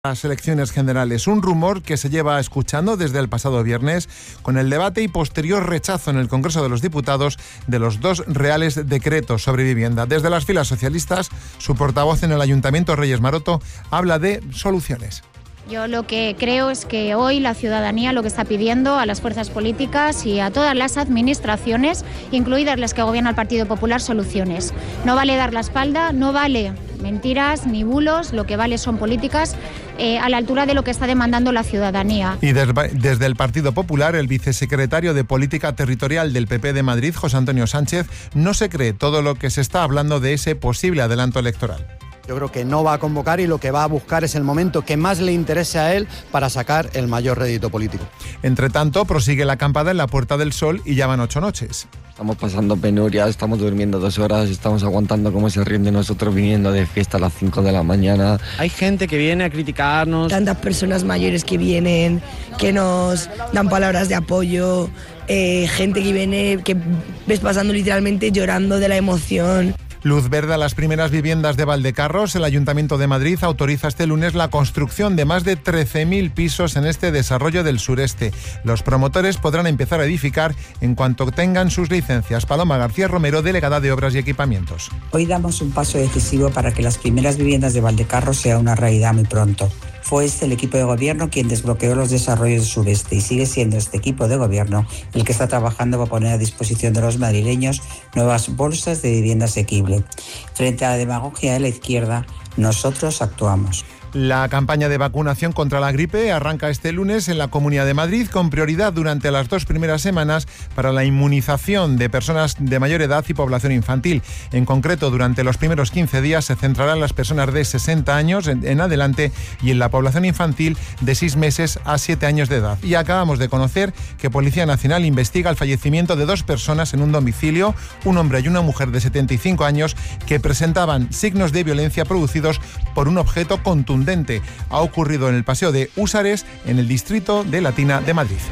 Las elecciones generales, un rumor que se lleva escuchando desde el pasado viernes con el debate y posterior rechazo en el Congreso de los Diputados de los 2 reales decretos sobre vivienda. Desde las filas socialistas, su portavoz en el Ayuntamiento, Reyes Maroto, habla de soluciones. Yo lo que creo es que hoy la ciudadanía lo que está pidiendo a las fuerzas políticas y a todas las administraciones, incluidas las que gobierna el Partido Popular, soluciones. No vale dar la espalda, no vale mentiras ni bulos, lo que vale son políticas a la altura de lo que está demandando la ciudadanía. Y desde el Partido Popular, el vicesecretario de Política Territorial del PP de Madrid, José Antonio Sánchez, no se cree todo lo que se está hablando de ese posible adelanto electoral. Yo creo que no va a convocar y lo que va a buscar es el momento que más le interese a él para sacar el mayor rédito político. Entre tanto, prosigue la acampada en la Puerta del Sol y ya van 8 noches. Estamos pasando penurias, estamos durmiendo 2 horas, estamos aguantando cómo se ríen de nosotros viniendo de fiesta a las 5 de la mañana. Hay gente que viene a criticarnos. Tantas personas mayores que vienen, que nos dan palabras de apoyo, gente que viene, que ves pasando literalmente llorando de la emoción. Luz verde a las primeras viviendas de Valdecarros. El Ayuntamiento de Madrid autoriza este lunes la construcción de más de 13.000 pisos en este desarrollo del sureste. Los promotores podrán empezar a edificar en cuanto tengan sus licencias. Paloma García Romero, delegada de Obras y Equipamientos. Hoy damos un paso decisivo para que las primeras viviendas de Valdecarros sea una realidad muy pronto. Fue el equipo de gobierno quien desbloqueó los desarrollos del sureste y sigue siendo este equipo de gobierno el que está trabajando para poner a disposición de los madrileños nuevas bolsas de vivienda asequible. Frente a la demagogia de la izquierda, nosotros actuamos. La campaña de vacunación contra la gripe arranca este lunes en la Comunidad de Madrid con prioridad durante las 2 primeras semanas para la inmunización de personas de mayor edad y población infantil. En concreto, durante los primeros 15 días se centrarán las personas de 60 años en adelante y en la población infantil de 6 meses a 7 años de edad. Y acabamos de conocer que Policía Nacional investiga el fallecimiento de 2 personas en un domicilio, un hombre y una mujer de 75 años, que presentaban signos de violencia producidos por un objeto contundente. Ha ocurrido en el Paseo de Húsares, en el distrito de Latina de Madrid.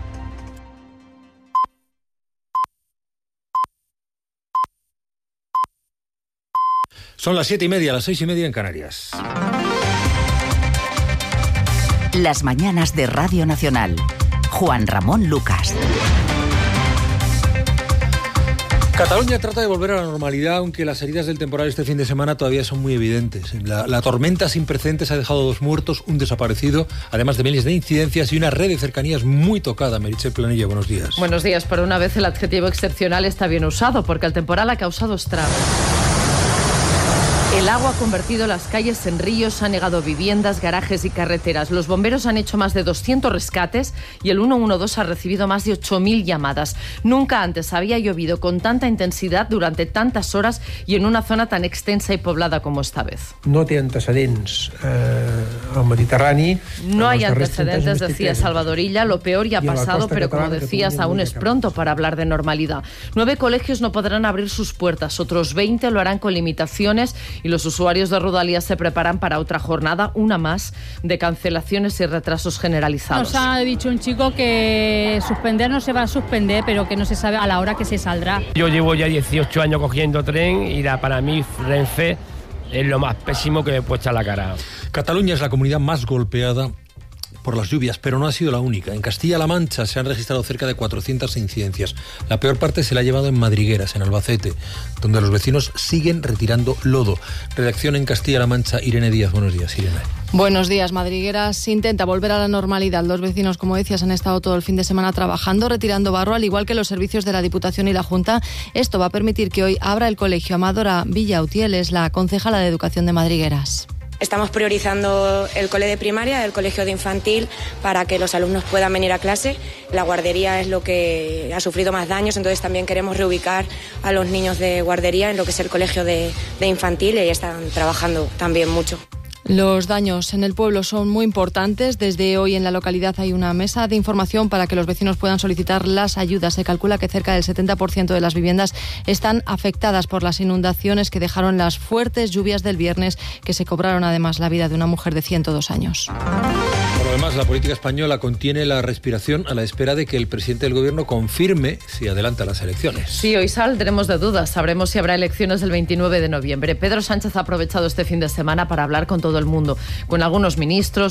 Son las 7:30, las 6:30 en Canarias. Las mañanas de Radio Nacional. Juan Ramón Lucas. Cataluña trata de volver a la normalidad, aunque las heridas del temporal este fin de semana todavía son muy evidentes. La tormenta sin precedentes ha dejado 2 muertos, un desaparecido, además de miles de incidencias y una red de cercanías muy tocada. Meritxell Planilla, buenos días. Buenos días. Por una vez el adjetivo excepcional está bien usado, porque el temporal ha causado estragos. El agua ha convertido las calles en ríos, ha negado viviendas, garajes y carreteras. Los bomberos han hecho más de 200 rescates y el 112 ha recibido más de 8.000 llamadas. Nunca antes había llovido con tanta intensidad durante tantas horas y en una zona tan extensa y poblada como esta vez. No té antecedents al Mediterrani. No hay antecedentes, decía Salvador Illa. Lo peor ya ha pasado, pero como decías, aún es pronto para hablar de normalidad. 9 colegios no podrán abrir sus puertas, otros 20 lo harán con limitaciones y los usuarios de Rodalies se preparan para otra jornada, una más, de cancelaciones y retrasos generalizados. Nos ha dicho un chico que suspender no se va a suspender, pero que no se sabe a la hora que se saldrá. Yo llevo ya 18 años cogiendo tren y para mí Renfe es lo más pésimo que me puede echar la cara. Cataluña es la comunidad más golpeada por las lluvias, pero no ha sido la única. En Castilla-La Mancha se han registrado cerca de 400 incidencias. La peor parte se la ha llevado en Madrigueras, en Albacete, donde los vecinos siguen retirando lodo. Redacción en Castilla-La Mancha, Irene Díaz. Buenos días, Irene. Buenos días. Madrigueras intenta volver a la normalidad. Los vecinos, como decías, han estado todo el fin de semana trabajando, retirando barro, al igual que los servicios de la Diputación y la Junta. Esto va a permitir que hoy abra el colegio. Amadora Villautiel es la concejala de Educación de Madrigueras. Estamos priorizando el cole de primaria, el colegio de infantil, para que los alumnos puedan venir a clase. La guardería es lo que ha sufrido más daños, entonces también queremos reubicar a los niños de guardería en lo que es el colegio de infantil y están trabajando también mucho. Los daños en el pueblo son muy importantes. Desde hoy en la localidad hay una mesa de información para que los vecinos puedan solicitar las ayudas. Se calcula que cerca del 70% de las viviendas están afectadas por las inundaciones que dejaron las fuertes lluvias del viernes, que se cobraron además la vida de una mujer de 102 años. Por lo demás, la política española contiene la respiración a la espera de que el presidente del gobierno confirme si adelanta las elecciones. Sí, hoy saldremos de dudas. Sabremos si habrá elecciones el 29 de noviembre. Pedro Sánchez ha aprovechado este fin de semana para hablar con todo el mundo, con algunos ministros,